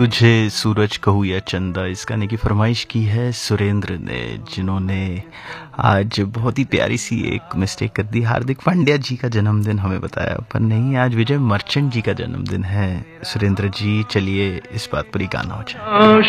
तुझे सूरज कहूँ या चंदा, इस गाने की फरमाइश की है सुरेंद्र ने, जिन्होंने आज बहुत ही प्यारी सी एक मिस्टेक कर दी। हार्दिक पांड्या जी का जन्मदिन हमें बताया, पर नहीं, आज विजय मर्चेंट जी का जन्मदिन है। सुरेंद्र जी, चलिए इस बात पर ही गाना हो जाए।